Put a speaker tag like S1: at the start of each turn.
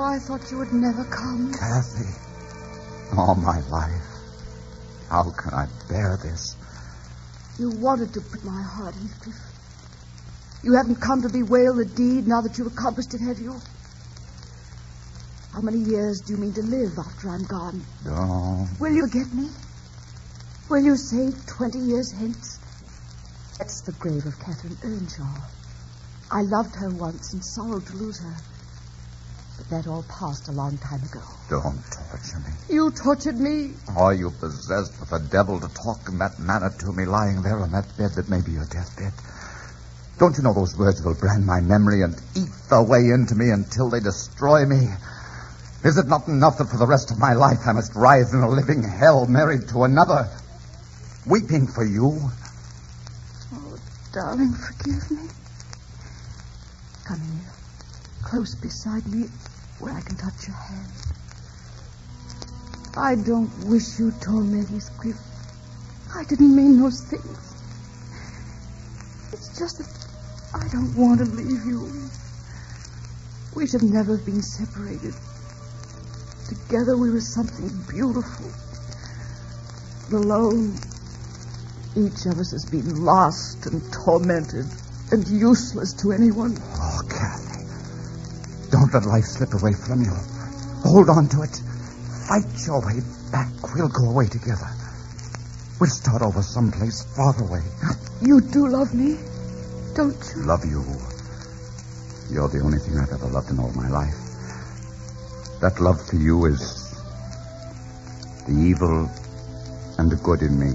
S1: I thought you would never come.
S2: Kathy, all my life, how can I bear this?
S1: You wanted to break my heart, Heathcliff. You haven't come to bewail the deed now that you've accomplished it, have you? How many years do you mean to live after I'm gone?
S2: No.
S1: Will you forget me? Will you say 20 years hence? That's the grave of Catherine Earnshaw. I loved her once and sorrowed to lose her. But that all passed a long time ago.
S2: Don't torture me.
S1: You tortured me.
S2: Are you possessed with a devil to talk in that manner to me, lying there on that bed that may be your deathbed? Don't you know those words will brand my memory and eat their way into me until they destroy me? Is it not enough that for the rest of my life I must writhe in a living hell married to another, weeping for you?
S1: Oh, darling, forgive me. Come here, close beside me, where I can touch your hand. I don't wish you torment, Heathcliff. I didn't mean those things. It's just that I don't want to leave you. We should never have been separated. Together we were something beautiful. But alone, each of us has been lost and tormented and useless to anyone.
S2: Oh, Kathy, don't let life slip away from you. Hold on to it. Fight your way back. We'll go away together. We'll start over someplace far away.
S1: You do love me, don't you?
S2: Love you. You're the only thing I've ever loved in all my life. That love for you is the evil and the good in me.